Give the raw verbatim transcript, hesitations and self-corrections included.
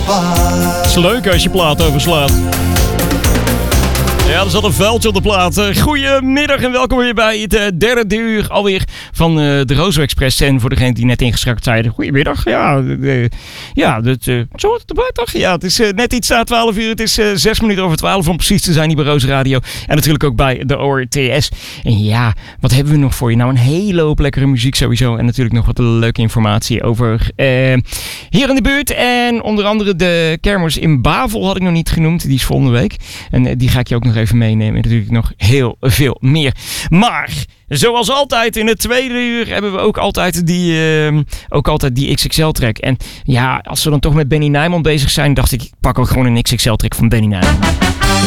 paard. Het is leuk als je plaat overslaat. Ja, er zat een vuiltje op de plaat. Goedemiddag en welkom weer bij het uh, derde uur alweer van uh, de Rozo Express. En voor degenen die net ingeschakeld zeiden, goedemiddag. Ja, uh, ja dat, uh, zo wordt het erbij toch? Ja, het is uh, net iets na twaalf uur. Het is uh, zes minuten over twaalf om precies te zijn hier bij Rozo Radio. En natuurlijk ook bij de O R T S. En ja, wat hebben we nog voor je? Nou, een hele hoop lekkere muziek sowieso. En natuurlijk nog wat leuke informatie over uh, hier in de buurt. En onder andere de kermis in Bavel had ik nog niet genoemd. Die is volgende week. En uh, die ga ik je ook nog even meenemen. En natuurlijk nog heel veel meer. Maar zoals altijd in het tweede uur hebben we ook altijd die, uh, ook altijd die X X L-track. En ja, als we dan toch met Benny Nijman bezig zijn, dacht ik, ik pak ook gewoon een X X L-track van Benny Nijman.